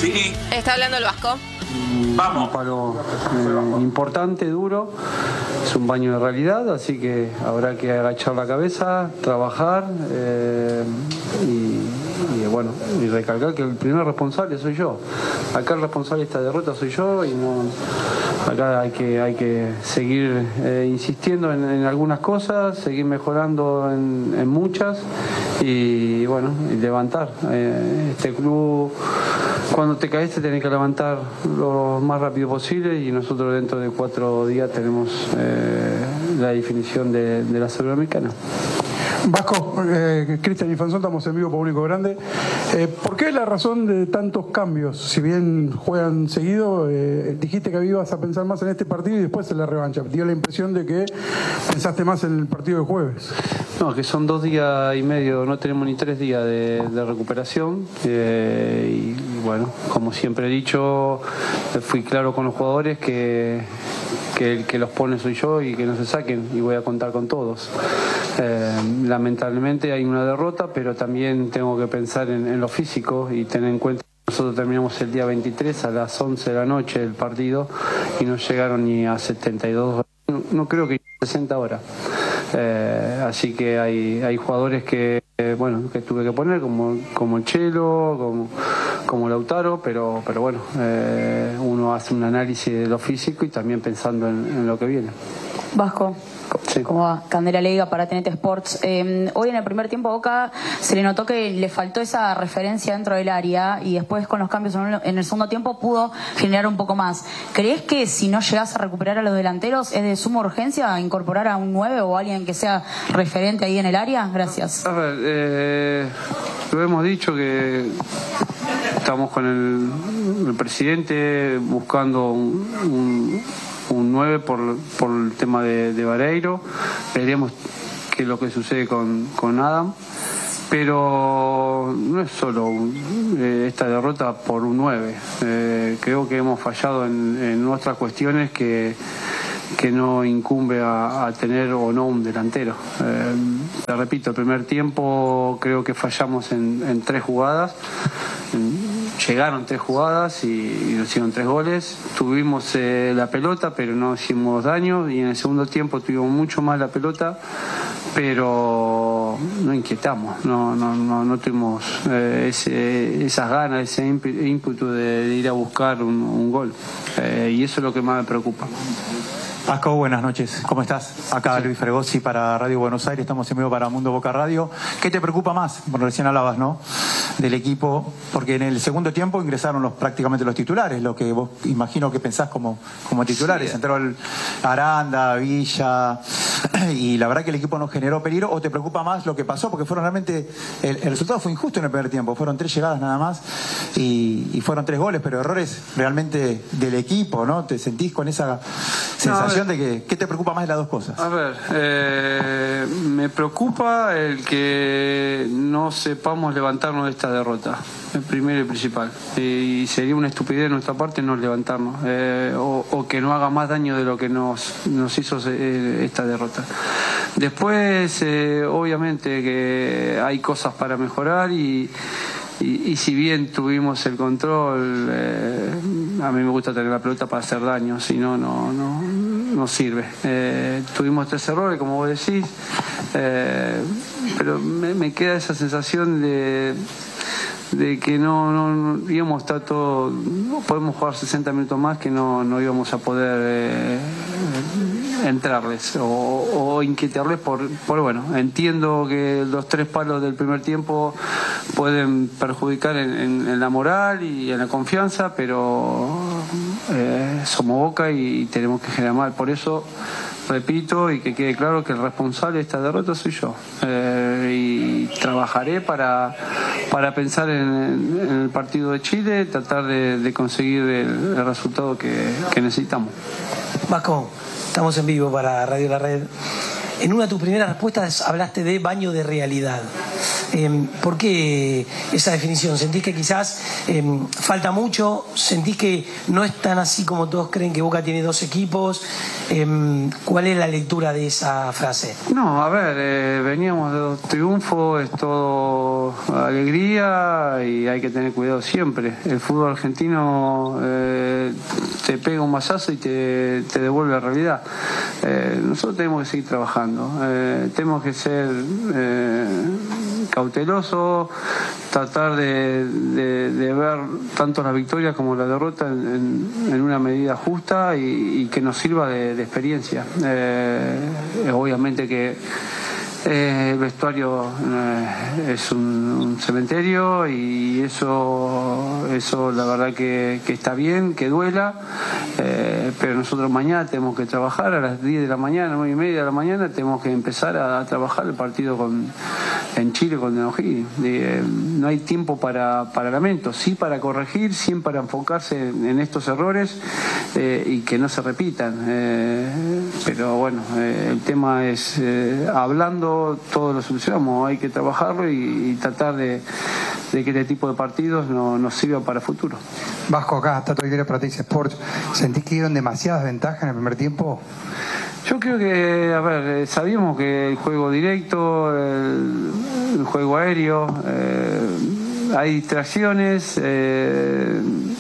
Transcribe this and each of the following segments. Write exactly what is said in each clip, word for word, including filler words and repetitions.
Sí. Está hablando el Vasco. Vamos. Un palo eh, importante, duro. Es un baño de realidad, así que habrá que agachar la cabeza, trabajar eh, y, y bueno, y recalcar que el primer responsable soy yo. Acá el responsable de esta derrota soy yo y no. Acá hay que, hay que seguir eh, insistiendo en, en algunas cosas, seguir mejorando en, en muchas y bueno, y levantar. Eh, este club, cuando te caes te tenés que levantar lo más rápido posible y nosotros dentro de cuatro días tenemos eh, la definición de, de la Sudamericana. Vasco, eh, Cristian y Fanzón, estamos en vivo, Público Grande. Eh, ¿Por qué la razón de tantos cambios? Si bien juegan seguido, eh, dijiste que ibas a pensar más en este partido y después en la revancha. Dio la impresión de que pensaste más en el partido de jueves. No, que son dos días y medio, no tenemos ni tres días de, de recuperación. Eh, y, y bueno, como siempre he dicho, fui claro con los jugadores que, que el que los pone soy yo y que no se saquen y voy a contar con todos. Eh, lamentablemente hay una derrota, pero también tengo que pensar en, en lo físico y tener en cuenta que nosotros terminamos el día veintitrés a las once de la noche el partido y no llegaron ni a setenta y dos, no, no creo que sesenta horas. Eh, así que hay, hay jugadores que eh, bueno que tuve que poner como, como el Chelo, como, como Lautaro, pero, pero bueno, eh, uno hace un análisis de lo físico y también pensando en, en lo que viene. Vasco, sí. ¿Cómo va? Candela Leiga para T N T Sports. Eh, hoy en el primer tiempo Boca se le notó que le faltó esa referencia dentro del área y después con los cambios en el segundo tiempo pudo generar un poco más. ¿Crees que si no llegas a recuperar a los delanteros es de suma urgencia incorporar a un nueve o alguien que sea referente ahí en el área? Gracias. A ver, eh, lo hemos dicho que estamos con el, el presidente buscando un, un un nueve por, por el tema de, de Vareiro. Veremos qué es lo que sucede con, con Adam, pero no es solo un, eh, esta derrota por un nueve. Eh, creo que hemos fallado en, en otras cuestiones que, que no incumbe a, a tener o no un delantero. Eh, te repito, el primer tiempo creo que fallamos en, en tres jugadas. Llegaron tres jugadas y, y nos hicieron tres goles. Tuvimos eh, la pelota, pero no hicimos daño. Y en el segundo tiempo tuvimos mucho más la pelota, pero no inquietamos. No, no, no, no tuvimos eh, ese, esas ganas, ese ímpetu de, de ir a buscar un, un gol. Eh, y eso es lo que más me preocupa. Vasco, buenas noches. ¿Cómo estás? Acá Luis Fregosi para Radio Buenos Aires. Estamos en vivo para Mundo Boca Radio. ¿Qué te preocupa más? Bueno, recién hablabas, ¿no? Del equipo, porque en el segundo tiempo ingresaron los, prácticamente los titulares, lo que vos imagino que pensás como, como titulares. Sí. Entró el Aranda, Villa, y la verdad que el equipo no generó peligro. ¿O te preocupa más lo que pasó? Porque fueron realmente, el, el resultado fue injusto en el primer tiempo. Fueron tres llegadas nada más y, y fueron tres goles, pero errores realmente del equipo, ¿no? ¿Te sentís con esa sensación? De que, ¿qué te preocupa más de las dos cosas? A ver, eh, me preocupa el que no sepamos levantarnos de esta derrota, el primero y principal. Y sería una estupidez de nuestra parte no levantarnos, eh, o, o que no haga más daño de lo que nos, nos hizo eh, esta derrota. Después, eh, obviamente que hay cosas para mejorar y Y, y si bien tuvimos el control, eh, a mí me gusta tener la pelota para hacer daño, si no, no, no, no sirve. Eh, tuvimos tres errores, como vos decís, eh, pero me, me queda esa sensación de, de que no, no, no íbamos a estar todo, no podemos jugar sesenta minutos más, que no, no íbamos a poder eh, entrarles o, o inquietarles por, por, bueno, entiendo que los tres palos del primer tiempo pueden perjudicar en, en, en la moral y en la confianza, pero eh, somos Boca y, y tenemos que generar mal. Por eso repito y que quede claro que el responsable de esta derrota soy yo, eh, y trabajaré para, para pensar en, en el partido de Chile, tratar de, de conseguir el, el resultado que, que necesitamos. Vasco, estamos en vivo para Radio La Red. En una de tus primeras respuestas hablaste de baño de realidad. Eh, ¿Por qué esa definición? ¿Sentís que quizás eh, falta mucho? ¿Sentís que no es tan así como todos creen, que Boca tiene dos equipos? Eh, ¿Cuál es la lectura de esa frase? No, a ver, eh, veníamos de dos triunfos, es todo trajo alegría y hay que tener cuidado siempre. El fútbol argentino eh, te pega un mazazo y te, te devuelve la realidad. Eh, nosotros tenemos que seguir trabajando, eh, tenemos que ser eh, cautelosos, tratar de, de, de ver tanto la victoria como la derrota en, en, en una medida justa y, y que nos sirva de, de experiencia. Eh, obviamente que Eh, el vestuario eh, es un, un cementerio y eso, eso la verdad que, que está bien, que duela, eh, pero nosotros mañana tenemos que trabajar a las diez de la mañana, nueve y media de la mañana, tenemos que empezar a, a trabajar el partido con, en Chile con O'Higgins. Eh, no hay tiempo para, para lamentos, sí para corregir, sí para enfocarse en, en estos errores eh, y que no se repitan. Eh, pero bueno, eh, el tema es eh, hablando. Todo lo solucionamos, hay que trabajarlo y, y tratar de, de que este tipo de partidos no, nos sirva para el futuro. Vasco, acá, Tato Aguilera para Teis Sports. ¿Sentís que dieron demasiadas ventajas en el primer tiempo? Yo creo que, a ver, sabíamos que el juego directo, el, el juego aéreo, eh, hay distracciones, eh,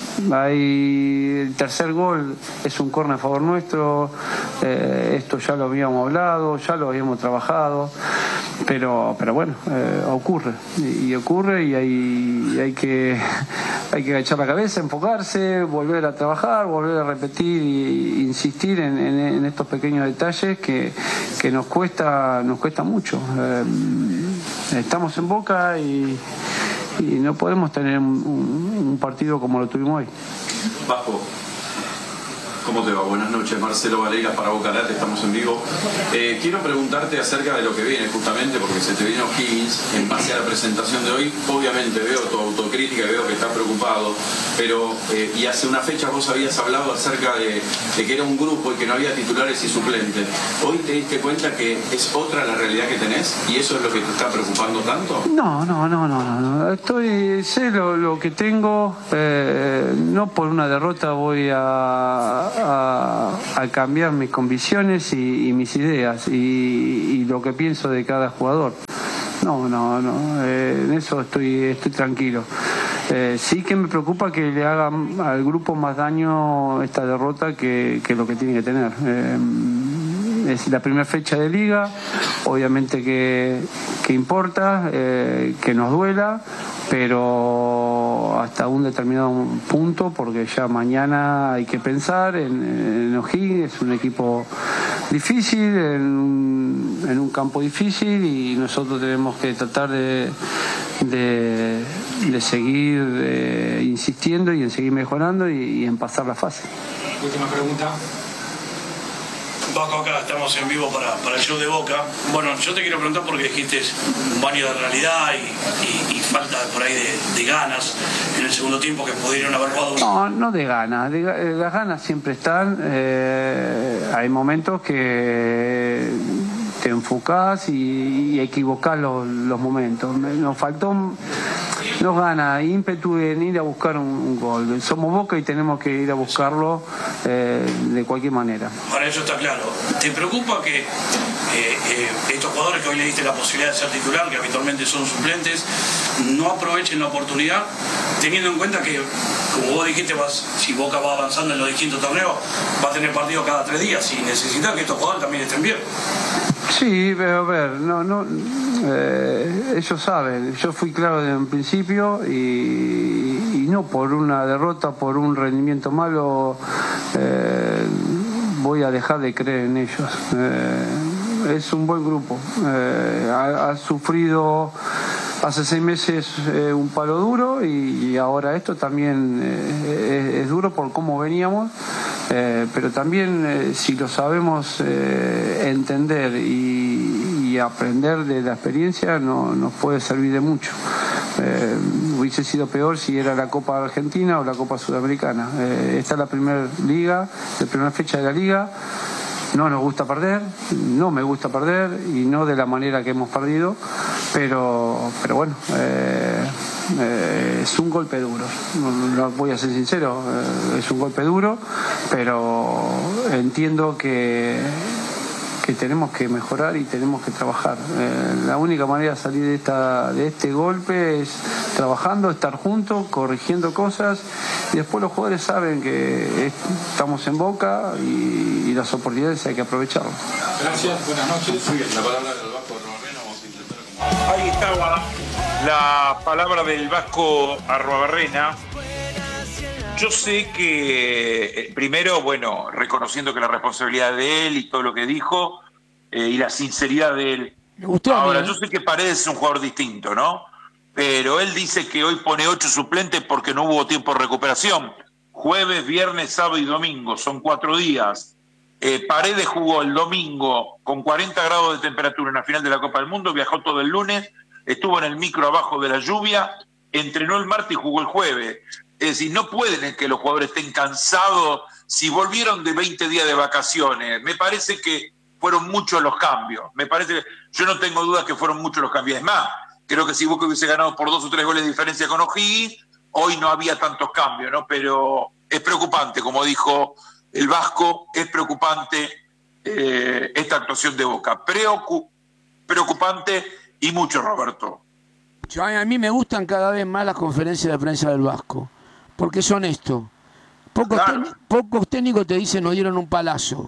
hay el tercer gol es un córner a favor nuestro, eh, esto ya lo habíamos hablado, ya lo habíamos trabajado, pero pero bueno, eh, ocurre y, y ocurre y hay, y hay que hay que agachar la cabeza, enfocarse, volver a trabajar, volver a repetir e insistir en, en, en estos pequeños detalles que, que nos cuesta nos cuesta mucho. Eh, estamos en Boca y y no podemos tener un, un, un partido como lo tuvimos hoy. Vasco, ¿cómo te va? Buenas noches, Marcelo Valegas para Boca Lat, estamos en vivo. Eh, quiero preguntarte acerca de lo que viene, justamente porque se te viene O'Higgins en base a la presentación de hoy. Obviamente veo tu autocrítica y veo que estás preocupado, pero eh, y hace una fecha vos habías hablado acerca de, de que era un grupo y que no había titulares y suplentes. ¿Hoy te diste cuenta que es otra la realidad que tenés y eso es lo que te está preocupando tanto? No, no, no, no, no. Estoy, sé lo, lo que tengo, eh, no por una derrota voy a A, a cambiar mis convicciones y, y mis ideas y, y lo que pienso de cada jugador. No, no, no, eh, en eso estoy, estoy tranquilo. Eh, sí que me preocupa que le haga al grupo más daño esta derrota que, que lo que tiene que tener. Eh, es la primera fecha de liga, obviamente que, que importa, eh, que nos duela, pero hasta un determinado punto, porque ya mañana hay que pensar en, en O'Higgins, es un equipo difícil, en un, en un campo difícil y nosotros tenemos que tratar de, de, de seguir eh, insistiendo y en seguir mejorando y, y en pasar la fase. Última pregunta. Vasco, acá estamos en vivo para, para el show de Boca. Bueno, yo te quiero preguntar porque dijiste un baño de realidad y, y, y falta por ahí de, de ganas en el segundo tiempo que pudieron haber jugado. No, no de ganas, de, de, las ganas siempre están. Eh, hay momentos que te enfocás y, y equivocás los, los momentos. Nos faltó, nos gana ímpetu en ir a buscar un, un gol. Somos Boca y tenemos que ir a buscarlo eh, de cualquier manera. Para eso está claro. ¿Te preocupa que eh, eh, estos jugadores que hoy le diste la posibilidad de ser titular, que habitualmente son suplentes, no aprovechen la oportunidad, teniendo en cuenta que, como vos dijiste, vas, si Boca va avanzando en los distintos torneos, va a tener partidos cada tres días y necesita que estos jugadores también estén bien? Sí, pero a ver, no, no, eh, ellos saben, yo fui claro desde un principio y, y no por una derrota, por un rendimiento malo, eh, voy a dejar de creer en ellos. Eh, es un buen grupo, eh, ha, ha sufrido hace seis meses eh, un palo duro y, y ahora esto también eh, es, es duro por cómo veníamos. Eh, pero también eh, si lo sabemos eh, entender y, y aprender de la experiencia no, nos puede servir de mucho. Eh, hubiese sido peor si era la Copa Argentina o la Copa Sudamericana. Eh, esta es la primera liga, la primera fecha de la liga. No nos gusta perder, no me gusta perder y no de la manera que hemos perdido, pero, pero bueno, eh, eh, es un golpe duro, no, no voy a ser sincero, eh, es un golpe duro, pero entiendo que, que tenemos que mejorar y tenemos que trabajar. Eh, la única manera de salir de, esta, de este golpe es trabajando, estar juntos, corrigiendo cosas, y después los jugadores saben que estamos en Boca y, y las oportunidades hay que aprovecharlas. Gracias, buenas noches. La palabra del Vasco Arruabarrena, vamos a intentar... Ahí estaba la palabra del Vasco Arruabarrena. Yo sé que, primero, bueno, reconociendo que la responsabilidad de él y todo lo que dijo, eh, y la sinceridad de él. Me gustó. Ahora, a mí, ¿eh? yo sé que Paredes es un jugador distinto, ¿no? Pero él dice que hoy pone ocho suplentes porque no hubo tiempo de recuperación. Jueves, viernes, sábado y domingo, son cuatro días. Eh, Paredes jugó el domingo con cuarenta grados de temperatura en la final de la Copa del Mundo, viajó todo el lunes, estuvo en el micro abajo de la lluvia, entrenó el martes y jugó el jueves. Es decir, no pueden que los jugadores estén cansados si volvieron de veinte días de vacaciones. Me parece que fueron muchos los cambios. Me parece que, yo no tengo dudas que fueron muchos los cambios. Es más, creo que si Boca hubiese ganado por dos o tres goles de diferencia con O'Higgins, hoy no había tantos cambios, ¿no? Pero es preocupante, como dijo el Vasco, es preocupante eh, esta actuación de Boca. Preocup, preocupante y mucho, Roberto. Yo, a mí me gustan cada vez más las conferencias de prensa del Vasco, porque es honesto. Pocos, Claro. técnicos, pocos técnicos te dicen nos dieron un palazo.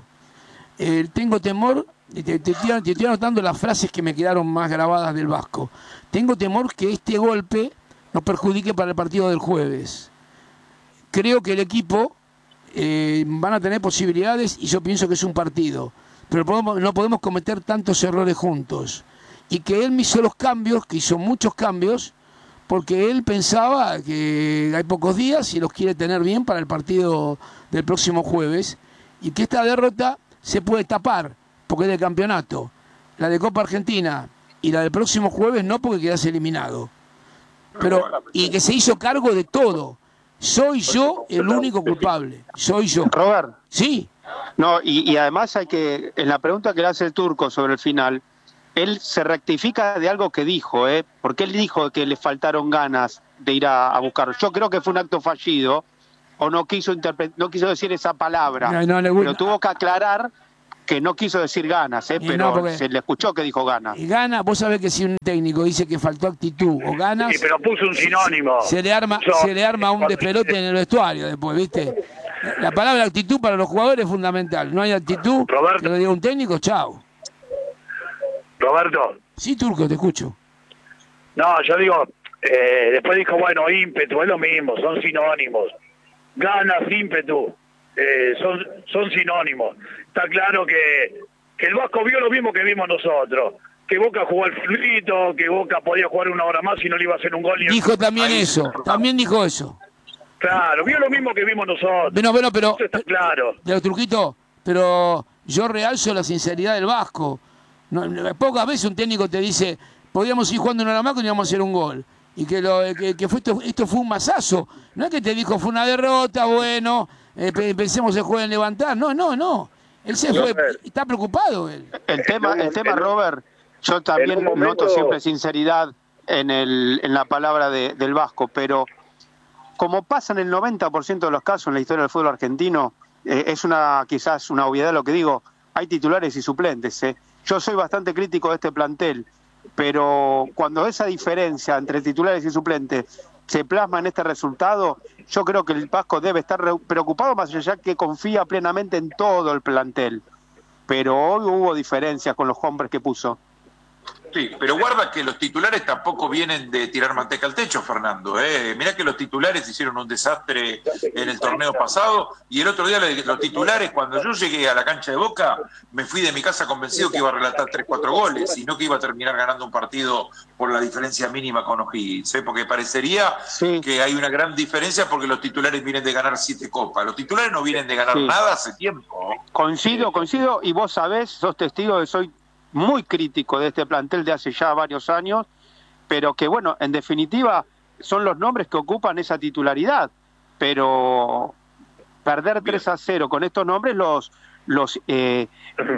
Eh, tengo temor, y te, te, estoy, te estoy anotando las frases que me quedaron más grabadas del Vasco. Tengo temor que este golpe nos perjudique para el partido del jueves. Creo que el equipo eh, van a tener posibilidades y yo pienso que es un partido, pero podemos, no podemos cometer tantos errores juntos. Y que él me hizo los cambios, que hizo muchos cambios, porque él pensaba que hay pocos días y los quiere tener bien para el partido del próximo jueves, y que esta derrota se puede tapar, porque es de campeonato. La de Copa Argentina y la del próximo jueves no, porque quedas eliminado. Pero, y que se hizo cargo de todo. Soy yo el único culpable. Soy yo. Robert. Sí. No, y, y además hay que, en la pregunta que le hace el Turco sobre el final, él se rectifica de algo que dijo, ¿eh? Porque él dijo que le faltaron ganas de ir a, a buscar. Yo creo que fue un acto fallido, o no quiso interpre- no quiso decir esa palabra, No, no le pero gusta. tuvo que aclarar que no quiso decir ganas, ¿eh? Y Pero no, porque- se le escuchó que dijo ganas. Y gana, vos sabés que si un técnico dice que faltó actitud o ganas, Sí, pero puso un sinónimo. se le arma, Yo- se le arma un despelote en el vestuario después, ¿viste? La palabra actitud para los jugadores es fundamental. No hay actitud, Roberto. que lo diga un técnico, chao. Roberto, Sí, Turco, te escucho. no, yo digo, eh, después dijo, bueno, ímpetu, es lo mismo, son sinónimos. Ganas, ímpetu, eh, son, son sinónimos. Está claro que, que el Vasco vio lo mismo que vimos nosotros. Que Boca jugó al fluido, que Boca podía jugar una hora más y no le iba a hacer un gol. Y Dijo también Ahí- eso, también dijo eso. Claro, vio lo mismo que vimos nosotros. Bueno, bueno, pero, Eso está claro. pero Turquito, pero yo realzo la sinceridad del Vasco. No, no, pocas veces un técnico te dice, podíamos ir jugando una hora más que no íbamos a hacer un gol. Y que, lo, que, que fue esto, esto fue un masazo. No es que te dijo, fue una derrota, bueno, eh, pe- pensemos el juego en levantar. No, no, no. Él se fue, está preocupado él. El tema, el tema, Robert, yo también en un momento- noto siempre sinceridad en, el, en la palabra de, del Vasco, pero como pasa en el noventa por ciento de los casos en la historia del fútbol argentino, eh, es una quizás una obviedad lo que digo, hay titulares y suplentes. ¿eh? Yo soy bastante crítico de este plantel, pero cuando esa diferencia entre titulares y suplentes se plasma en este resultado, yo creo que el Vasco debe estar re- preocupado, más allá que confía plenamente en todo el plantel. Pero hoy hubo diferencias con los hombres que puso. Sí, pero guarda que los titulares tampoco vienen de tirar manteca al techo, Fernando. ¿eh? Mirá que los titulares hicieron un desastre en el torneo pasado y el otro día los titulares, cuando yo llegué a la cancha de Boca, me fui de mi casa convencido que iba a relatar tres cuatro goles y no que iba a terminar ganando un partido por la diferencia mínima con O'Higgins. ¿eh? Porque parecería Sí. que hay una gran diferencia porque los titulares vienen de ganar siete copas. Los titulares no vienen de ganar Sí. nada hace tiempo. Coincido, coincido, y vos sabés, sos testigo de que soy muy crítico de este plantel de hace ya varios años, pero que bueno, en definitiva son los nombres que ocupan esa titularidad, pero perder tres a cero con estos nombres, los los eh,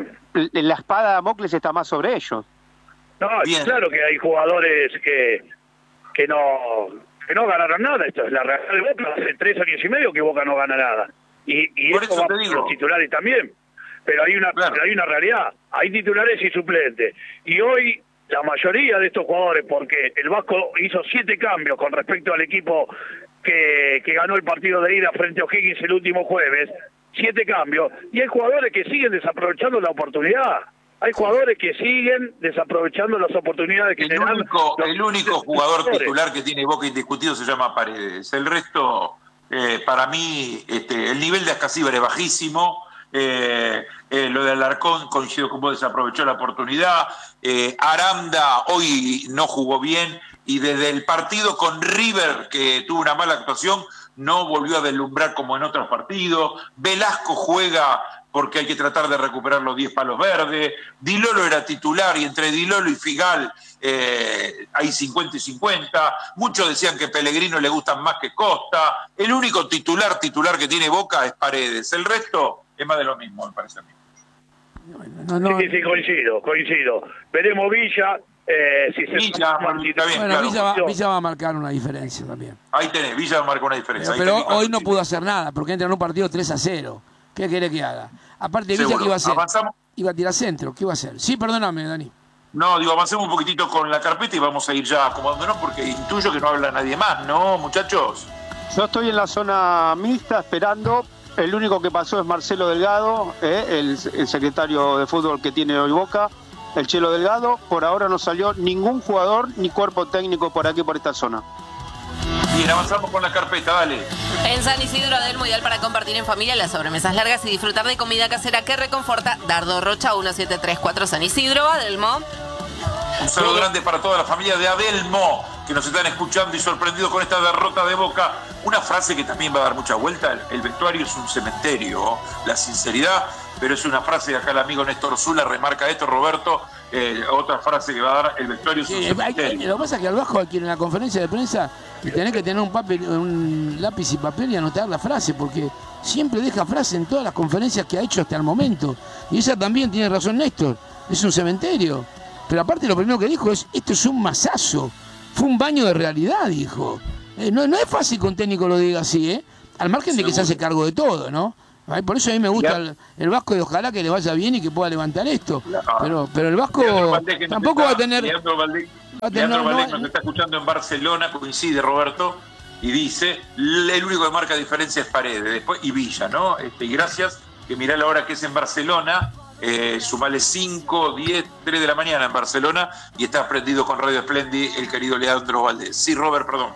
la espada de Damocles está más sobre ellos. No, Bien. claro que hay jugadores que que no que no ganaron nada. Esto es la realidad de Boca. Hace tres años y medio que Boca no gana nada. Y, y Por eso eso va te por digo. los titulares también. pero hay una Claro. pero hay una realidad, hay titulares y suplentes, y hoy la mayoría de estos jugadores, porque el Vasco hizo siete cambios con respecto al equipo que, que ganó el partido de ida frente a O'Higgins el último jueves, siete cambios, y hay jugadores que siguen desaprovechando la oportunidad. Hay jugadores que siguen desaprovechando las oportunidades que El le dan único, los- el único jugador titular que tiene Boca indiscutido se llama Paredes. El resto, eh, para mí, este, el nivel de Ascasíbar es bajísimo. Eh, eh, lo de Alarcón, coincido con vos, desaprovechó la oportunidad. Eh, Aranda hoy no jugó bien y desde el partido con River, que tuvo una mala actuación, no volvió a deslumbrar como en otros partidos. Velasco juega porque hay que tratar de recuperar los diez palos verdes. Di Lolo era titular y entre Di Lolo y Figal eh, hay cincuenta y cincuenta. Muchos decían que Pellegrino le gustan más que Costa. El único titular titular que tiene Boca es Paredes. El resto es más de lo mismo, me parece a mí. No, no, Sí, sí, coincido, coincido. Veremos Villa, eh, si se... Villa, está bien, bueno, claro. Villa va, Villa va a marcar una diferencia también. Ahí tenés, Villa marca una diferencia. Pero, Ahí pero tenés, hoy no pudo hacer nada, porque entra en un partido tres a cero. ¿Qué quiere que haga? Aparte, Villa, Seguro. ¿qué iba a hacer? Avanzamos. Iba a tirar centro, ¿qué iba a hacer? Sí, perdóname, Dani. No, digo, avancemos un poquitito con la carpeta y vamos a ir ya acomodándonos porque intuyo que no habla nadie más, ¿no, muchachos? Yo estoy en la zona mixta esperando. El único que pasó es Marcelo Delgado, eh, el, el secretario de fútbol que tiene hoy Boca, el Chelo Delgado. Por ahora no salió ningún jugador ni cuerpo técnico por aquí, por esta zona. Bien, avanzamos con la carpeta, dale. En San Isidro Adelmo, ideal para compartir en familia las sobremesas largas y disfrutar de comida casera que reconforta. Dardo Rocha uno siete tres cuatro San Isidro Adelmo. Un saludo grande para toda la familia de Adelmo que nos están escuchando y sorprendidos con esta derrota de Boca. Una frase que también va a dar mucha vuelta: el, el vestuario es un cementerio, la sinceridad, pero es una frase, acá el amigo Néstor Zula remarca esto, Roberto, eh, otra frase que va a dar: el vestuario es un Sí, hay- cementerio. lo que pasa es que al Vasco, aquí en la conferencia de prensa, tenés que tener un papel, un lápiz y papel y anotar la frase, porque siempre deja frase en todas las conferencias que ha hecho hasta el momento. Y esa también tiene razón Néstor, es un cementerio. Pero aparte lo primero que dijo es: esto es un masazo, fue un baño de realidad, dijo. Eh, no, no es fácil que un técnico lo diga así, ¿eh? Al margen de que se hace cargo de todo, ¿no? Ay, por eso a mí me gusta el, el Vasco y ojalá que le vaya bien y que pueda levantar esto. Pero, pero el Vasco Leandro Valdés, que nos tampoco está- va a tener... Leandro Valdés, va a tener- Leandro no- Valdés no- nos está escuchando en Barcelona, coincide Roberto, y dice: el único que marca diferencia es Paredes, después y Villa, ¿no? Este, y gracias, que mirá la hora que es en Barcelona, eh, sumale cinco, diez, tres de la mañana en Barcelona, y está prendido con Radio Splendid el querido Leandro Valdés. Sí, Robert, perdón.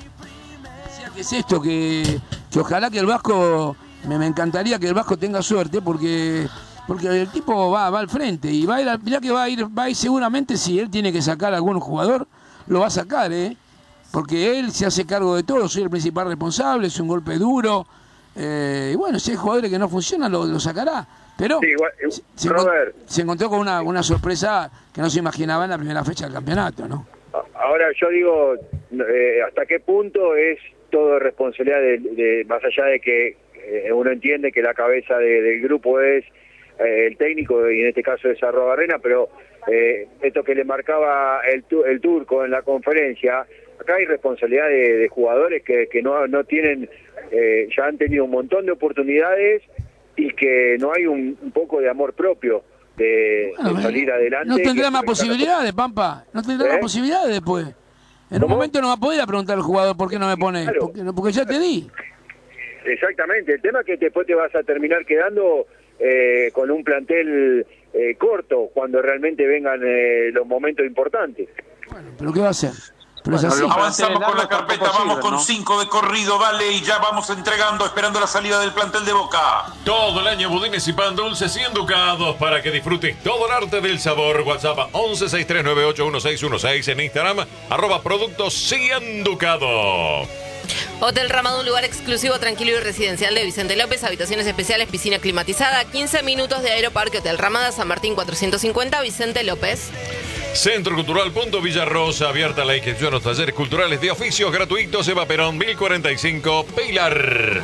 ¿Qué es esto? Que, que ojalá que el Vasco, me, me encantaría que el Vasco tenga suerte, porque porque el tipo va, va al frente y va a ir, a- mirá que va a ir, va a ir seguramente, si él tiene que sacar a algún jugador, lo va a sacar, ¿eh? Porque él se hace cargo de todo, soy el principal responsable, es un golpe duro, eh, y bueno, si hay jugadores que no funcionan, lo, lo sacará. Pero Sí, igual, eh, se, se Robert. encont- se encontró con una, una sorpresa que no se imaginaba en la primera fecha del campeonato, ¿no? Ahora yo digo, eh, ¿hasta qué punto es todo responsabilidad de, de- más allá de que eh, uno entiende que la cabeza de- del grupo es eh, el técnico, y en este caso es Arrobarrena, pero eh, esto que le marcaba el, tu- el turco en la conferencia, acá hay responsabilidad de, de jugadores que, que no, no tienen, eh, ya han tenido un montón de oportunidades y que no hay un, un poco de amor propio de, de salir adelante. No tendrá que- más posibilidades, Pampa. No tendrá ¿Eh? más posibilidades después. En un momento no va a poder ir a preguntar al jugador por qué no me pone. Claro. Porque, no- porque ya te di. Exactamente, el tema es que después te vas a terminar quedando eh, con un plantel eh, corto cuando realmente vengan eh, los momentos importantes. ¿Pero qué va a hacer? Pero es así. Avanzamos con la carpeta, vamos con cinco de corrido, dale, y ya vamos entregando, esperando la salida del plantel de Boca. Todo el año budines y pan dulces y enducados para que disfrutes todo el arte del sabor. WhatsApp once sesenta y tres noventa y ocho dieciséis dieciséis, en Instagram arroba productos sí enducado. Hotel Ramada, un lugar exclusivo, tranquilo y residencial de Vicente López. Habitaciones especiales, piscina climatizada, quince minutos de Aeroparque. Hotel Ramada, San Martín cuatrocientos cincuenta, Vicente López. Centro Cultural Punto Villarrosa, abierta la inscripción a los talleres culturales de oficios gratuitos. Eva Perón, mil cuarenta y cinco, Pilar.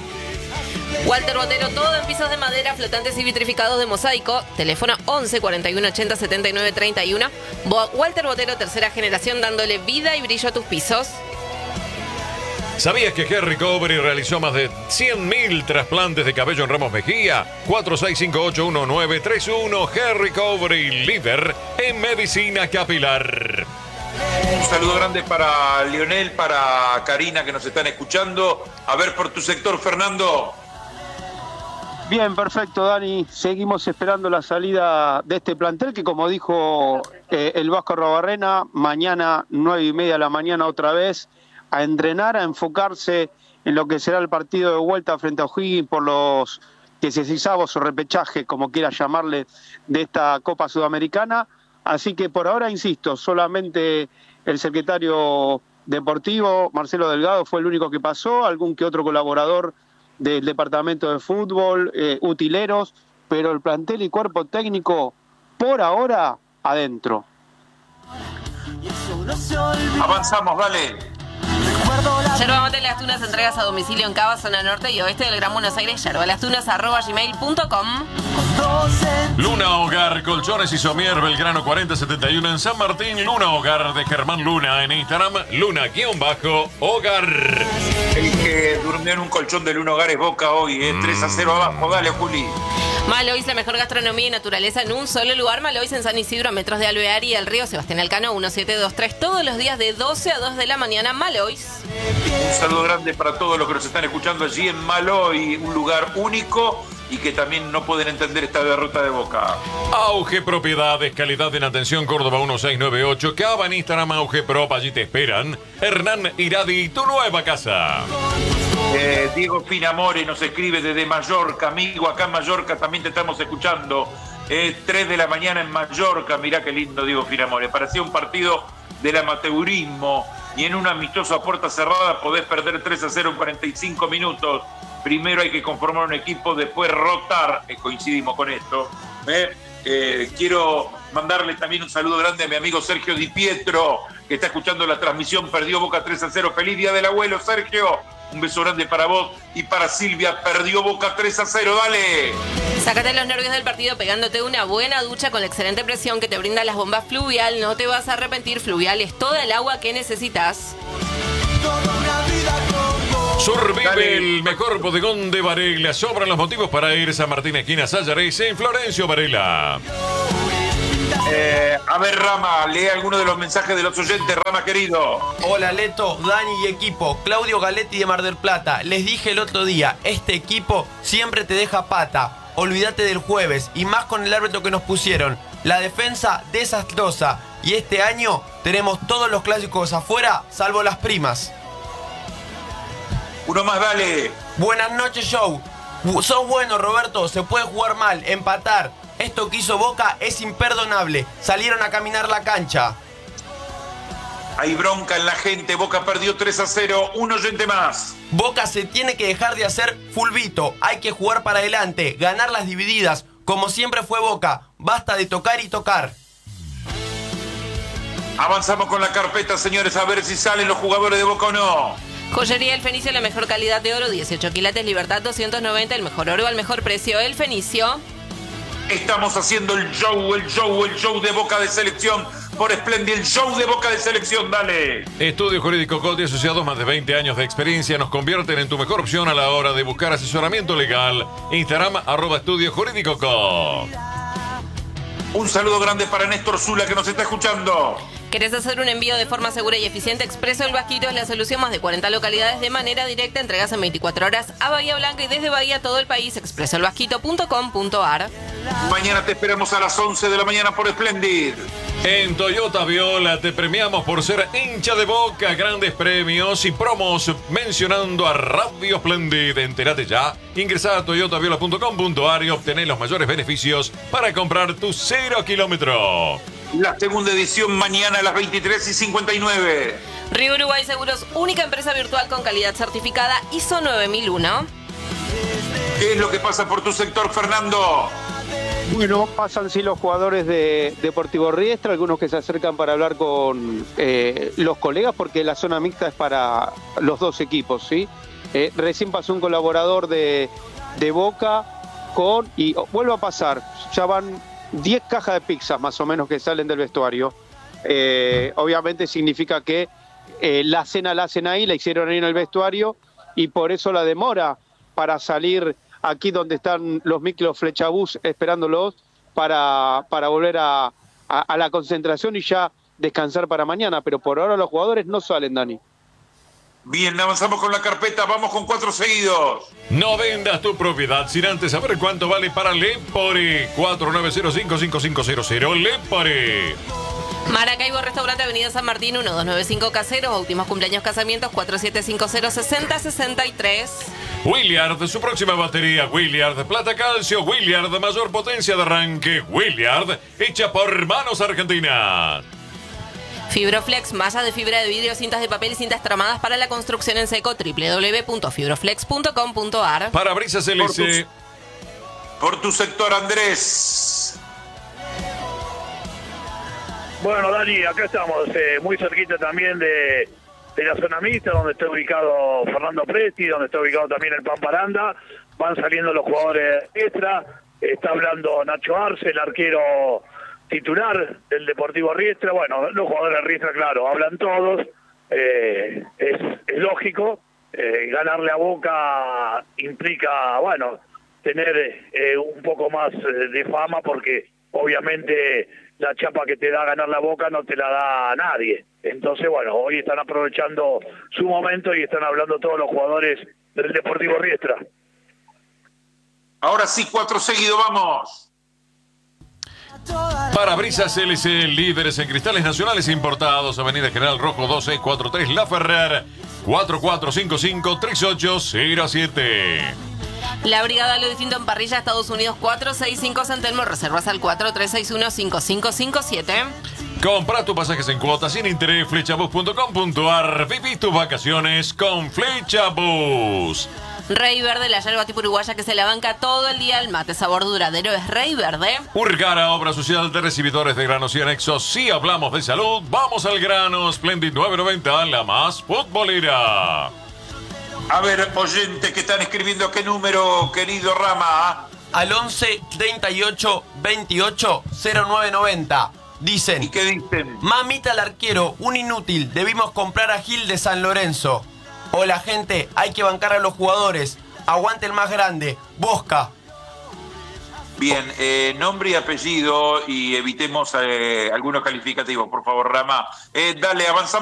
Walter Botero, todo en pisos de madera, flotantes y vitrificados de mosaico. Teléfono once cuarenta y uno ochenta setenta y nueve treinta y uno. Bo- Walter Botero, tercera generación, dándole vida y brillo a tus pisos. ¿Sabías que Hair Recovery realizó más de cien mil trasplantes de cabello en Ramos Mejía? cuatro seis cinco ocho uno nueve tres uno. Hair Recovery, líder en medicina capilar. Un saludo grande para Lionel, para Karina que nos están escuchando. A ver por tu sector, Fernando. Bien, perfecto, Dani. Seguimos esperando la salida de este plantel que, como dijo eh, el Vasco Arruabarrena, mañana nueve y media de la mañana otra vez a entrenar, a enfocarse en lo que será el partido de vuelta frente a O'Higgins por los dieciseisavos o repechaje, como quiera llamarle, de esta Copa Sudamericana. Así que por ahora, insisto, solamente el secretario deportivo, Marcelo Delgado, fue el único que pasó, algún que otro colaborador del departamento de fútbol, eh, utileros, pero el plantel y cuerpo técnico, por ahora, adentro. Avanzamos, dale. Yerba Mate Las Tunas, entregas a domicilio en Cava, zona norte y oeste del Gran Buenos Aires. Yerbalastunas arroba gmail punto com. Luna Hogar, colchones y somier, Belgrano cuarenta setenta y uno en San Martín. Luna Hogar de Germán Luna en Instagram, Luna-Hogar. El que durmió en un colchón de Luna Hogar es Boca hoy, ¿eh? tres a cero abajo, dale, Juli. Malois, la mejor gastronomía y naturaleza en un solo lugar. Malois en San Isidro, a metros de Alvear y el río Sebastián Elcano, mil setecientos veintitrés, todos los días de doce a dos de la mañana. Malois. Un saludo grande para todos los que nos están escuchando allí en Maloy, un lugar único y que también no pueden entender esta derrota de Boca. Auge Propiedades, calidad en atención, Córdoba uno seis nueve ocho, Cava en Instagram, Auge Prop, allí te esperan. Hernán Iradi, tu nueva casa. Eh, Diego Finamore nos escribe desde Mallorca, amigo, acá en Mallorca también te estamos escuchando. Eh, tres de la mañana en Mallorca, mirá qué lindo Diego Finamore. Parecía un partido del amateurismo y en un amistoso a puerta cerrada podés perder tres a cero en cuarenta y cinco minutos. Primero hay que conformar un equipo, después rotar, eh, coincidimos con esto. Eh, eh, quiero mandarle también un saludo grande a mi amigo Sergio Di Pietro, que está escuchando la transmisión, perdió Boca tres a cero. Feliz Día del Abuelo, Sergio. Un beso grande para vos y para Silvia, perdió Boca tres a cero, dale. Sácate los nervios del partido pegándote una buena ducha con la excelente presión que te brinda las bombas Fluvial. No te vas a arrepentir, Fluvial es toda el agua que necesitas. Survive, el mejor bodegón de Varela. Sobran los motivos para ir. San Martín, esquina Sayares, en Florencio Varela. Eh, a ver, Rama, lee alguno de los mensajes de los oyentes, Rama querido. Hola, Leto, Dani y equipo. Claudio Galetti de Mar del Plata. Les dije el otro día, este equipo siempre te deja pata. Olvídate del jueves, y más con el árbitro que nos pusieron. La defensa desastrosa. Y este año tenemos todos los clásicos afuera, salvo las primas. Uno más, dale. Buenas noches, show. Sos bueno, Roberto. Se puede jugar mal, empatar. Esto que hizo Boca es imperdonable. Salieron a caminar la cancha. Hay bronca en la gente. Boca perdió tres a cero. Un oyente más. Boca se tiene que dejar de hacer fulbito. Hay que jugar para adelante. Ganar las divididas. Como siempre fue Boca. Basta de tocar y tocar. Avanzamos con la carpeta, señores. A ver si salen los jugadores de Boca o no. Joyería El Fenicio, la mejor calidad de oro. dieciocho quilates, Libertad doscientos noventa. El mejor oro al mejor precio. El Fenicio. Estamos haciendo el show, el show, el show de Boca de Selección por Splendid, el show de Boca de Selección, dale. Estudio Jurídico Coty Asociados, más de veinte años de experiencia, nos convierten en tu mejor opción a la hora de buscar asesoramiento legal. Instagram, arroba Estudio Jurídico Coty. Un saludo grande para Néstor Zula que nos está escuchando. ¿Querés hacer un envío de forma segura y eficiente? Expreso El Vasquito es la solución. Más de cuarenta localidades de manera directa. Entregas en veinticuatro horas a Bahía Blanca y desde Bahía a todo el país. expreso el vasquito punto com punto ar. Mañana te esperamos a las once de la mañana por Splendid. En Toyota Viola te premiamos por ser hincha de Boca. Grandes premios y promos mencionando a Radio Splendid. Entérate ya. Ingresá a toyota viola punto com punto ar y obtener los mayores beneficios para comprar tu cero kilómetro. La segunda edición mañana a las veintitrés y cincuenta y nueve. Río Uruguay Seguros, única empresa virtual con calidad certificada I S O nueve mil uno. ¿Qué es lo que pasa por tu sector, Fernando? Bueno, pasan sí los jugadores de Deportivo Riestra, algunos que se acercan para hablar con eh, los colegas, porque la zona mixta es para los dos equipos, ¿sí? Eh, recién pasó un colaborador de, de Boca con, y oh, vuelvo a pasar, ya van diez cajas de pizzas más o menos que salen del vestuario. Eh, obviamente significa que eh, la cena la hacen ahí, la hicieron ahí en el vestuario, y por eso la demora para salir aquí donde están los micros Flechabús esperándolos para, para volver a, a, a la concentración y ya descansar para mañana, pero por ahora los jugadores no salen, Dani. Bien, avanzamos con la carpeta, vamos con cuatro seguidos. No vendas tu propiedad sin antes saber cuánto vale para Lepore. cuatro nueve cero cinco cinco cinco cero cero Lepore. Maracaibo Restaurante, Avenida San Martín, uno dos nueve cinco Caseros. Últimos cumpleaños casamientos, cuatro siete cinco cero seis cero seis tres. Williard, su próxima batería. Williard, plata calcio. Williard, mayor potencia de arranque. Williard, hecha por manos argentinas. Fibroflex, malla de fibra de vidrio, cintas de papel y cintas tramadas para la construcción en seco. doble u doble u doble u punto fibroflex punto com punto a r. Parabrisas L C. Por tu, por tu sector, Andrés. Bueno, Dani, acá estamos, eh, muy cerquita también de, de la zona mixta, donde está ubicado Fernando Presti, donde está ubicado también el Pampa Aranda. Van saliendo los jugadores extra. Está hablando Nacho Arce, el arquero titular del Deportivo Riestra. Bueno, los jugadores de Riestra, claro, hablan todos, eh, es, es lógico, eh, ganarle a Boca implica, bueno, tener eh, un poco más de fama, porque obviamente la chapa que te da ganar la Boca no te la da nadie. Entonces, bueno, hoy están aprovechando su momento y están hablando todos los jugadores del Deportivo Riestra. Ahora sí, cuatro seguidos, vamos. Parabrisas L C, líderes en cristales nacionales importados. Avenida General Rojo doce cuarenta y tres La Ferrer, cuatro cuatro cinco cinco tres ocho cero siete. La Brigada Lo Distinto en Parrilla, Estados Unidos, cuatro seis cinco San Telmo. Reservas al cuatro tres seis uno cinco cinco cinco siete. Compra tus pasajes en cuotas sin interés. Flechabus punto com punto a r. Viví tus vacaciones con Flechabus. Rey Verde, la yerba tipo uruguaya que se la banca todo el día. El mate sabor duradero es Rey Verde. Urgara, obra social de recibidores de granos y anexos. Si hablamos de salud, vamos al grano. Splendid nueve noventa, la más futbolera. A ver, oyentes que están escribiendo, ¿qué número, querido Rama? Al once treinta y ocho veintiocho cero nueve noventa. Dicen. ¿Y qué dicen? Mamita al arquero, un inútil. Debimos comprar a Gil de San Lorenzo. Hola, gente, hay que bancar a los jugadores. Aguante el más grande, Bosca. Bien, eh, nombre y apellido y evitemos eh, algunos calificativos, por favor, Rama. Eh, dale, avanzamos.